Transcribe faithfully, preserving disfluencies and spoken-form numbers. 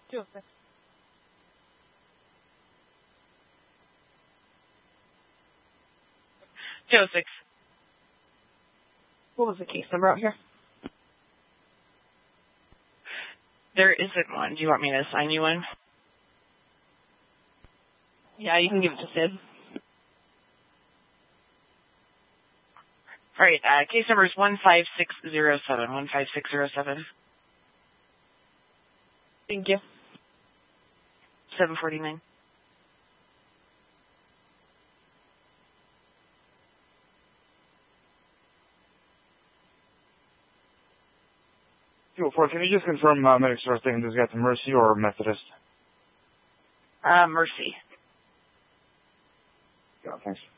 two oh six. two oh six. What was the case number out here? There isn't one. Do you want me to assign you one? Yeah, you can give it to Sid. All right, uh, case number is one five six zero seven. one five six zero seven. Thank you. seven forty-nine. two oh four, can you just confirm uh, medics are taking this guy to Mercy or Methodist? Uh, Mercy. Yeah, thanks.